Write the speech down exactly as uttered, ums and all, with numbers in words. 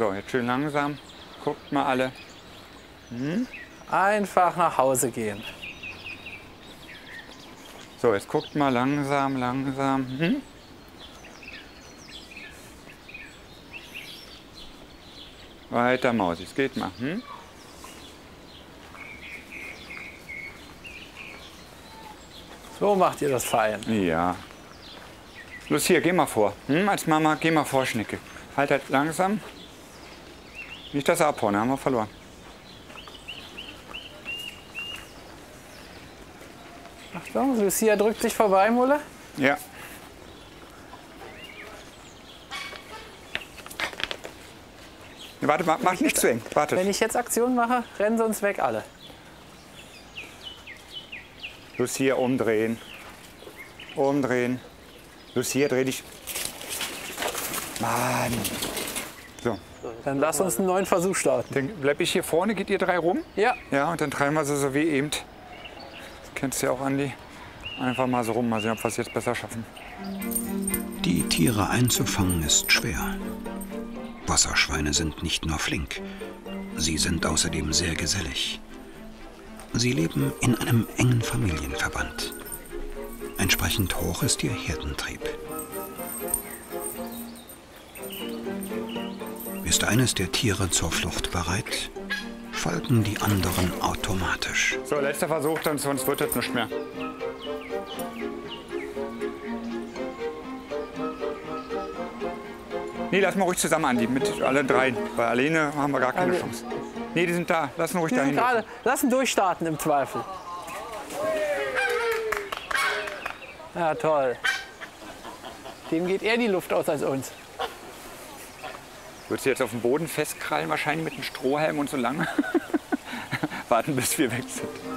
So, jetzt schön langsam. Guckt mal alle. Hm? Einfach nach Hause gehen. So, jetzt guckt mal langsam, langsam. Hm? Weiter, Mausis, geht mal. Hm? So macht ihr das fein. Ja. Los, hier, geh mal vor. Hm? Als Mama, geh mal vor, Schnicke. Halt halt langsam. Nicht das abhauen, haben wir verloren. Achtung, Lucia drückt sich vorbei, Mulle. Ja. Warte, mach, mach nicht zu eng. Warte. Wenn ich jetzt Aktion mache, rennen sie uns weg alle. Lucia, umdrehen. Umdrehen. Lucia, dreh dich. Mann. So. Dann lass uns einen neuen Versuch starten. Dann bleib ich hier vorne, geht ihr drei rum? Ja. Ja, und dann treiben wir sie so wie eben. Das kennst du ja auch, Andi. Einfach mal so rum, mal sehen, ob wir es jetzt besser schaffen. Die Tiere einzufangen ist schwer. Wasserschweine sind nicht nur flink, sie sind außerdem sehr gesellig. Sie leben in einem engen Familienverband. Entsprechend hoch ist ihr Herdentrieb. Ist eines der Tiere zur Flucht bereit, folgen die anderen automatisch. So, letzter Versuch, dann sonst wird das nicht mehr. Nee, lass mal ruhig zusammen, Andi, mit alle dreien. Weil alleine haben wir gar keine Also, Chance. Nee, die sind da. Lass ihn ruhig Die sind dahin. gerade. Lass ihn durchstarten im Zweifel. Ja, toll. Dem geht eher die Luft aus als uns. Würdest du jetzt auf dem Boden festkrallen, wahrscheinlich mit einem Strohhalm und so lange? Warten, bis wir weg sind.